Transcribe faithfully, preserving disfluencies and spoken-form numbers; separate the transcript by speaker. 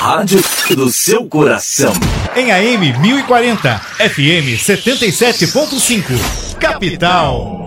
Speaker 1: rádio do seu coração.
Speaker 2: Em A M mil e quarenta, F M setenta e sete ponto cinco, Capital.